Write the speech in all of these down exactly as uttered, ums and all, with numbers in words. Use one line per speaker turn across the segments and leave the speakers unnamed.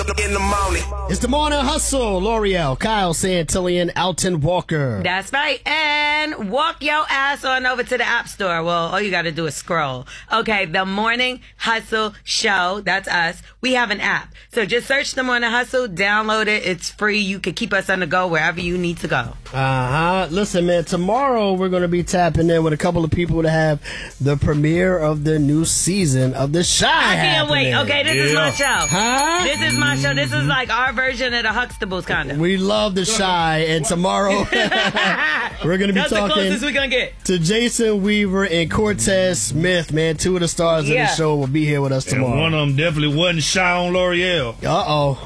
In the morning.
It's the Morning Hustle. L'Oreal, Kyle Santillian, Alton Walker.
That's right. And walk your ass on over to the App Store. Well, all you got to do is scroll. Okay, the Morning Hustle Show. That's us. We have an app. So just search the Morning Hustle, download it. It's free. You can keep us on the go wherever you need to go.
Uh-huh. Listen, man, tomorrow we're going to be tapping in with a couple of people to have the premiere of the new season of The Chi.
I can't
happening.
wait. Okay, this yeah. is my show.
Huh?
This is my show. This is like our version of the Huxtables, kind of.
We love The Chi, and tomorrow we're going to be
That's
talking
the closest we're going to get.
to Jason Weaver and Cortez Smith, man. Two of the stars
yeah.
of the show will be here with us tomorrow.
And one of them definitely wasn't Chi on L'Oreal.
Uh-oh.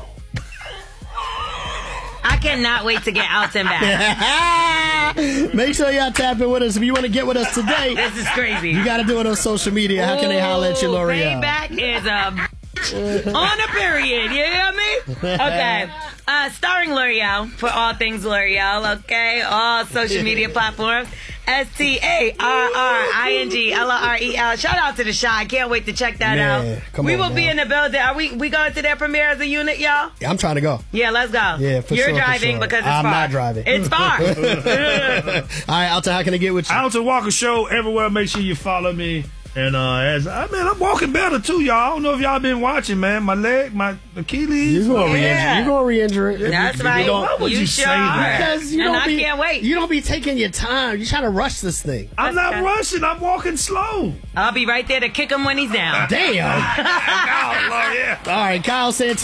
I cannot wait to get Alton back.
Make sure y'all tap in with us. If you want to get with us today,
this is crazy.
You got to do it on social media. How can they holler at you, L'Oreal?
Payback is a on a period. You hear me? Okay. Uh, starring L'Oreal for all things L'Oreal. Okay. All social media platforms. S T A R R I N G L O R E L. Shout out to The Chi. Can't wait to check that
yeah,
out.
Come
we
on,
will
man.
be in the building. Are we we going to their premiere as a unit, y'all?
Yeah, I'm trying to go.
Yeah, let's go.
Yeah, for
You're
sure,
driving
for sure.
because it's
I'm
far.
not driving.
It's far.
All right, Alton, how can I get with you?
Alton Walker Show everywhere. Make sure you follow me. And uh, as I mean, I'm walking better too, y'all. I don't know if y'all been watching, man. My leg, my Achilles.
You're gonna
yeah.
re-injure. You're gonna re-injure it.
That's right.
Why would you,
you
say
sure
that?
Because you
and
don't
I
be,
can't wait.
You don't be taking your time. You're trying to rush this thing.
I'm not
okay.
rushing. I'm walking slow.
I'll be right there to kick him when he's down.
Damn.
Oh, Lord, yeah.
All right, Kyle Santillan.